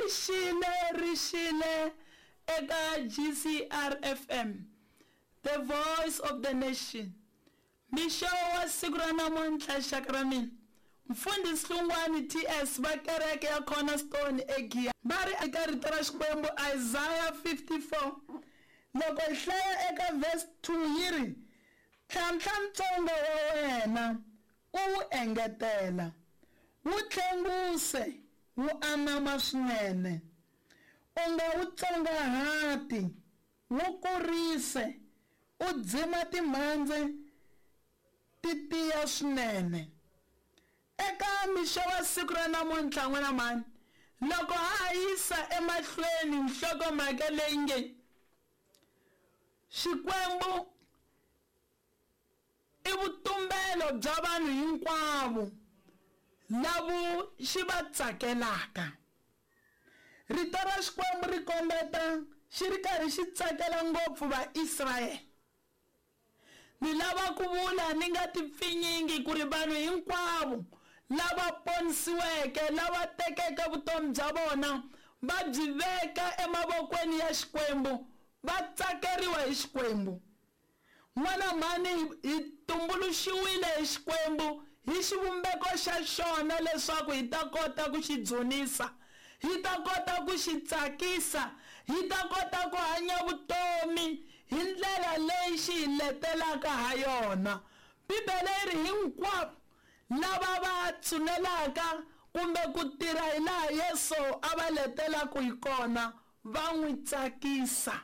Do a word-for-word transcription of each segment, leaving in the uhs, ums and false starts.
Rishile Rishile eka G C R F M, the voice of the nation. Misho wa siku ra namuntlha xaka ra mina, mfundhisi Hlungwane T S va kereke ya Cornerstone eGiya va ri eka rito ra Xikwembu Isaiah fifty-four loko hi hlaya eka verse two yi ri, tlhantlha ntsongo wa wena u wu engetela, wu tlhenguse wu anama swinene, u nga wu tsongahati, wu kurise, u dzima timhandzi ti tiya swinene. Eka mixo wa siku ra namuntlha n'wana mani, loko ha yisa emahlweni nhlokomhaka leyi nge Xikwembu i vutumbelo bya vanhu hinkwavo lavo xi va tsakelaka. Rito ra Xikwembu ri kombeta xi ri karhi xi tsakela ngopfu va Israel. Ni lava ku vula ni nga ti pfinyingi ku ri vanhu hinkwavo lava ponisiweke, lava tekeke vutomi bya vona va byi veka emavokweni ya Xikwembu, va tsakeriwa hi Xikwembu. N'wana mani hi tumbuluxiwile hi Xikwembu hi xivumbeko xa xona leswaku hi ta kota ku xi dzunisa, hi ta kota ku xi tsakisa, hi ta kota ku hanya vutomi hi ndlela leyi xi hi letelaka ha yona. Bibele yi ri hinkwavo lava va tshunelaka kumbe ku tirha hi laha Yesu a va letelaka hi kona va n'wi tsakisa.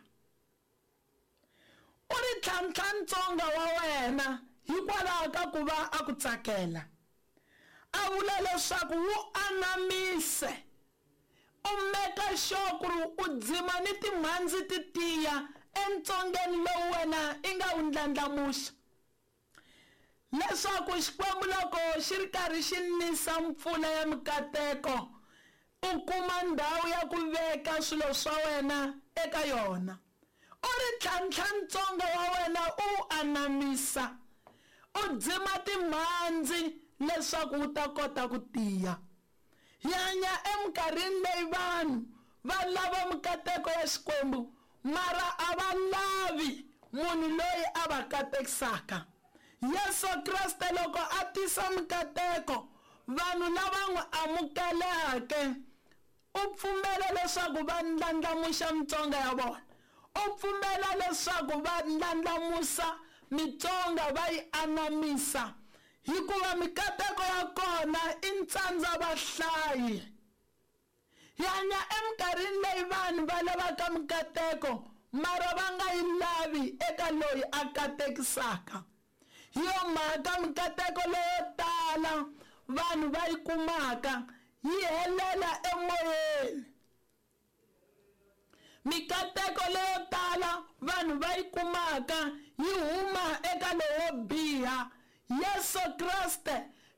U ri tlhantlha ntsongo wa wena hikwalaho ka ku va a ku tsakela. A vula leswaku wu anamise, u meka sure ku ri u dzima ni timhandzi ti tiya entsongeni lowu wena i nga wu ndlandlamuxa, leswaku Xikwembu loko xi ri karhi xi nisa mpfula ya mikateko u kuma ndhawu ya ku veka swilo swa wena eka yona. U ri tlhantlha ntsongo wa wena u anamisa, u dzima timhandzi leswaku u ta kota ku tiya. Hi hanya eminkarhini leyi vanhu va lava mikateko ya Xikwembu mara a va lavi munhu loyi a va katekisaka. Yesu Kriste loko a tisa mikateko, vanhu lava n'wi amukeleke, u pfumela leswaku va ndlandlamuxa mitsongo ya vona, u pfumela leswaku va ndlandlamuxa mitsongo va yi anamisa, hikuva mikateko ya kona i ntsandza vahlayi. Hi hanya eminkarhini leyi vanhu va lavaka mikateko mara va nga yi lavi eka loyi a katekisaka. Hi yo mhaka mikateko leyo tala vanhu va yi kumaka yi helela emoyeni. Mikateko leyo tala vanhu va yi kumaka yi huma eka lowo biha. Yesu Kriste